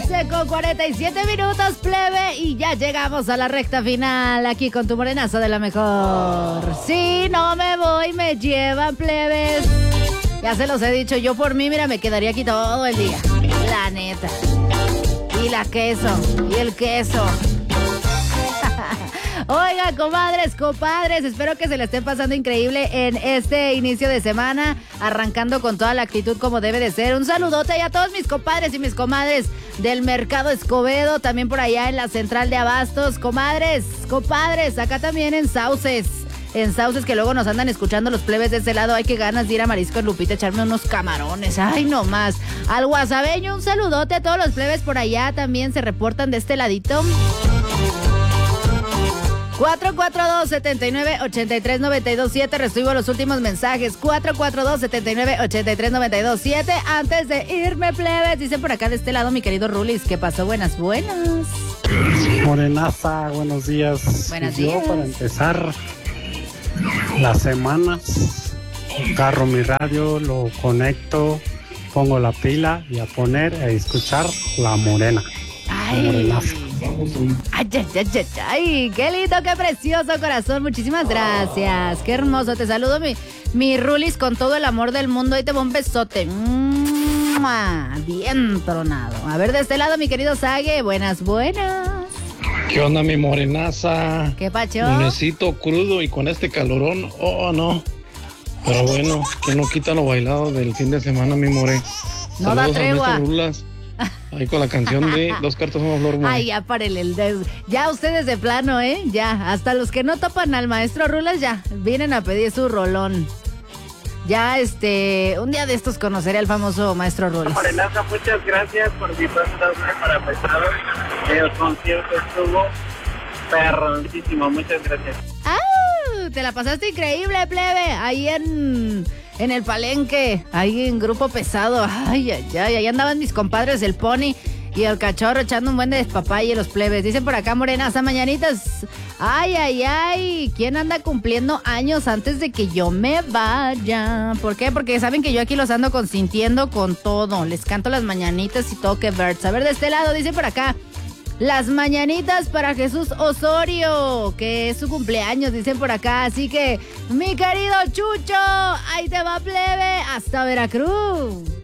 12:47, plebe, y ya llegamos a la recta final aquí con tu morenazo de la mejor. Sí, no me voy, me llevan, plebes. Ya se los he dicho, yo por mí, mira, me quedaría aquí todo el día. La neta. Y la queso, y el queso. Oiga, comadres, compadres, espero que se le esté pasando increíble en este inicio de semana, arrancando con toda la actitud como debe de ser. Un saludote a todos mis compadres y mis comadres del Mercado Escobedo, también por allá en la Central de Abastos. Comadres, compadres, acá también en Sauces, que luego nos andan escuchando los plebes de ese lado. Ay, qué ganas de ir a Marisco Lupita, echarme unos camarones. Ay, no más. Al Guasabeño, un saludote a todos los plebes por allá, también se reportan de este ladito. 442-79-83-92-7. Recibo los últimos mensajes. 442-79-83-92-7. Antes de irme, plebes, dice por acá de este lado mi querido Rulis. ¿Qué pasó? Buenas. Morenaza, buenos días. Buenos días. Yo, para empezar las semanas, agarro mi radio, lo conecto, pongo la pila y a poner a escuchar La Morena. Ay. Morenaza. Ay, qué lindo, qué precioso, corazón. Muchísimas gracias. Qué hermoso. Te saludo, mi Rulis, con todo el amor del mundo. Ahí te va un besote. Bien tronado. A ver, de este lado, mi querido Sague. Buenas. ¿Qué onda, mi morenaza? ¿Qué pacho? Lunecito crudo y con este calorón. Oh, no. Pero bueno, que no quita lo bailado del fin de semana, mi more. No da tregua. Ahí con la canción de Dos cartas, una flor. Ay, ya párele el dedo. Ya ustedes de plano, ya. Hasta los que no topan al maestro Rulas ya vienen a pedir su rolón. Ya, un día de estos conoceré al famoso maestro Rulas. Morenaza, muchas gracias por invitarme para pesado. El concierto estuvo perroncísimo. Muchas gracias. Te la pasaste increíble, plebe. Ahí en el Palenque, ahí en Grupo Pesado. Ay, ahí andaban mis compadres el Pony y el Cachorro echando un buen de despapalle los plebes. Dicen por acá, morenaza, mañanitas. Ay, ¿quién anda cumpliendo años antes de que yo me vaya? ¿Por qué? Porque saben que yo aquí los ando consintiendo con todo. Les canto las mañanitas y todo que birds. A ver, de este lado, dicen por acá. Las mañanitas para Jesús Osorio, que es su cumpleaños, dicen por acá. Así que, mi querido Chucho, ahí te va, plebe, hasta Veracruz.